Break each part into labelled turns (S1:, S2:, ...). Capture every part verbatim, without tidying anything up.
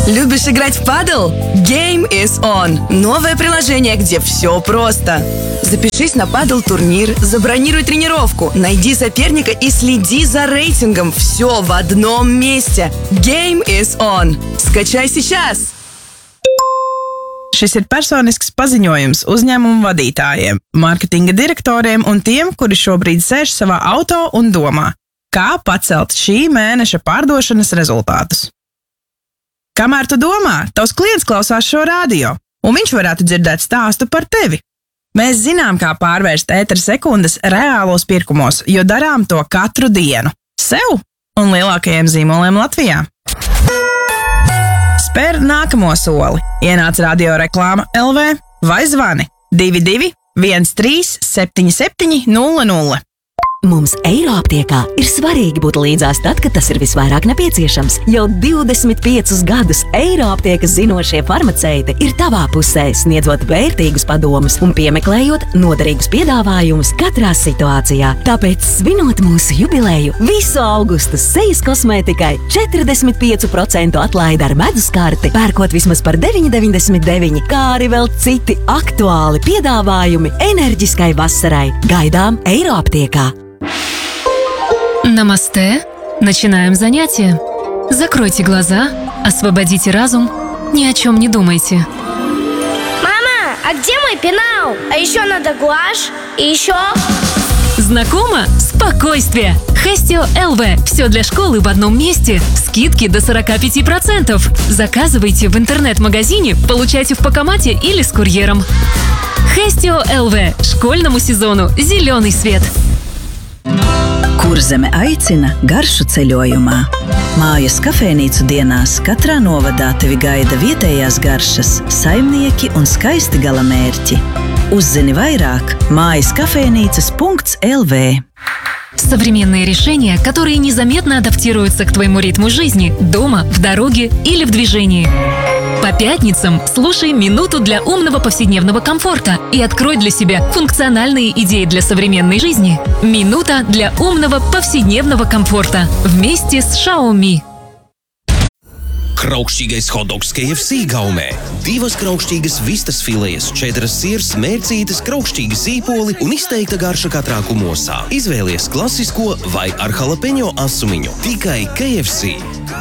S1: Любишь играть в падл? Game is on. Новое приложение, где все просто. Запишись на падл-турнир, забронируй тренировку, найди соперника и следи за рейтингом. Все в одном месте. Game is on. Skачай сейчас!
S2: Šis ir personisks paziņojums uzņēmumu vadītājiem, mārketinga direktoriem un tiem, kuri šobrīd sēž savā auto un domā, kā pacelt šī mēneša pārdošanas rezultātus. Kamēr tu domā, tavs klients klausās šo radio, un viņš varētu dzirdēt stāstu par tevi. Mēs zinām, kā pārvērst ētera sekundes reālos pirkumos, jo darām to katru dienu. Sev un lielākajiem zīmoliem Latvijā. Spēr nākamo soli. Ienāc radio reklāma L V vai zvani divi divi viens trīs septiņi septiņi nulle nulle.
S3: Mums Eiroaptiekā ir svarīgi būt līdzās tad, kad tas ir visvairāk nepieciešams. Jau divdesmit piecus gadus Eiroaptiekas zinošie farmaceiti ir tavā pusē, sniedzot vērtīgus padomus un piemeklējot noderīgus piedāvājumus katrā situācijā. Tāpēc, svinot mūsu jubileju, visu augustu sejas kosmētikai četrdesmit pieci procenti atlaide ar meduskarti, pērkot vismaz par deviņi deviņdesmit deviņi, kā arī vēl citi aktuāli piedāvājumi enerģiskai vasarai. Gaidām Eiroaptiekā!
S4: Намасте. Начинаем занятие. Закройте глаза, освободите разум, ни о чем не думайте.
S5: Мама, а где мой пенал? А еще надо гуашь. И еще...
S4: Знакомо? Спокойствие! Hestio эл ви. Все для школы в одном месте. Скидки до сорок пять процентов. Заказывайте в интернет-магазине, получайте в Покомате или с курьером. Hestio эл ви. Школьному сезону зеленый свет.
S6: Kurzeme aicina garšu ceļojumā. Mājas kafejnīcu dienās katrā novadā tevi gaida vietējās garšas, saimnieki un skaisti galamērķi. Uzzini vairāk mājas kafejnīcas punkts эл ви.
S4: Современные решения, которые незаметно адаптируются к твоему ритму жизни, дома, в дороге или в движении. По пятницам слушай «Минуту для умного повседневного комфорта» и открой для себя функциональные идеи для современной жизни. «Минута для умного повседневного комфорта» вместе с Xiaomi.
S7: Kraukšķīgais hotdogs K F C gaumē. Divas kraukšķīgas vistas filejas, četras sirs, mērcītes, kraukšķīgi zīpoli un izteikta garša katrā kumosā. Izvēlies klasisko vai ar jalapeņo asumiņu. Tikai K F C.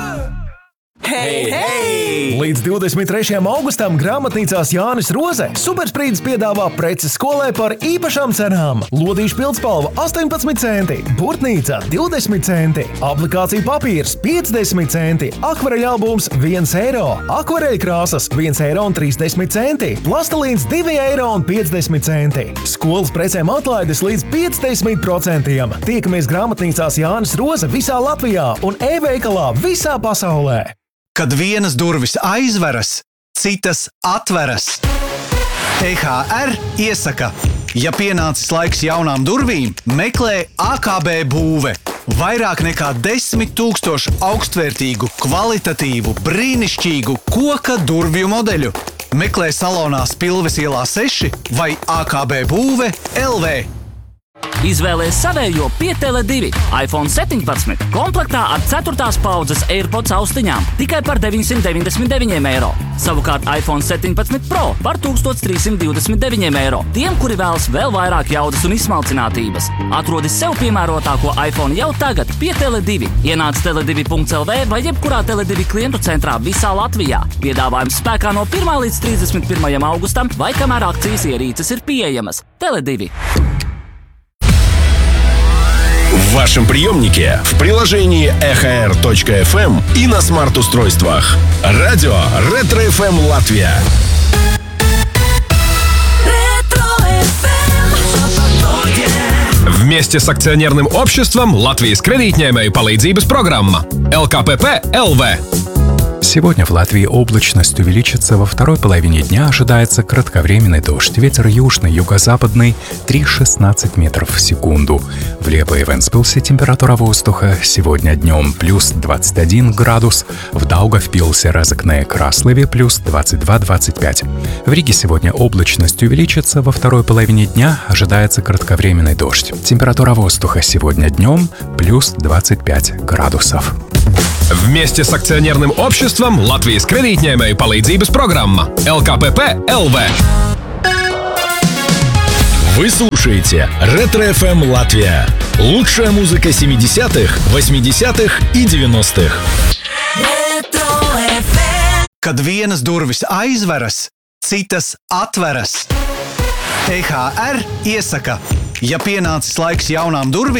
S8: Hei, hei! Līdz divdesmit trešajam augustam grāmatnīcās Jānis Roze Supersprīdis piedāvā preces skolai par īpašām cenām. Lodīšu pildspalva astoņpadsmit centi, burtnīca divdesmit centi, aplikācija papīrs piecdesmit centi, akvareļa albums viens eiro, akvareļa krāsas viens eiro un trīsdesmit centi, plastelīns divi eiro un piecdesmit centi. Skolas precēm atlaides līdz piecdesmit procentiem. Tiekamies grāmatnīcās Jānis Roze visā Latvijā un e-veikalā visā pasaulē.
S9: Kad vienas durvis aizveras, citas atveras. T H R iesaka, ja pienācis laiks jaunām durvīm, meklē A K B būve. Vairāk nekā desmit tūkstoši augstvērtīgu, kvalitatīvu, brīnišķīgu koka durvju modeļu. Meklē salonā Spilves ielā seši vai A K B būve L V.
S10: Izvēlēs savējo pie Tele divi. iPhone septiņpadsmit komplektā ar ceturtās paudzes AirPods austiņām tikai par deviņsimt deviņdesmit deviņi eiro. Savukārt iPhone septiņpadsmit Pro par tūkstoš trīs simti divdesmit deviņi eiro. Tiem, kuri vēlas vēl vairāk jaudas un izsmalcinātības. Atrodi sev piemērotāko iPhone jau tagad pie Tele divi. Ienāc tele divi punkts L V vai jebkurā Tele divi klientu centrā visā Latvijā. Piedāvājums spēkā no pirmā līdz trīsdesmit pirmajam augustam vai kamēr akcijas ierīces ir pieejamas. Tele divi.
S7: В вашем приемнике, в приложении эх эр точка эф эм и на смарт-устройствах. Радио Ретро эф эм Латвия.
S11: Вместе с акционерным обществом Латвijas кредитņēmēju palīdzības программа эл ка пэ пэ эл вэ.
S12: Сегодня в Латвии облачность увеличится. Во второй половине дня ожидается кратковременный дождь. Ветер южный, юго-западный три шестнадцать метров в секунду. В Лепое и Вентспилсе температура воздуха сегодня днем плюс двадцать один градус. В Даугавпилсе, Разокне и Краслове плюс двадцать два - двадцать пять. В Риге сегодня облачность увеличится. Во второй половине дня ожидается кратковременный дождь. Температура воздуха сегодня днем плюс двадцать пять градусов.
S11: Вместе с акционерным обществом Латвijas кредитņēmēju palīdzības программа эл ка пэ пэ эл вэ.
S13: Вы слушаете Ретро-эф эм Латвия. Лучшая музыка семидесятых, восьмидесятых и девяностых.
S9: Kad vienas durvis aizveras, citas atveras. T H R iesaka, ja pienācis laiks jaunām durvīm,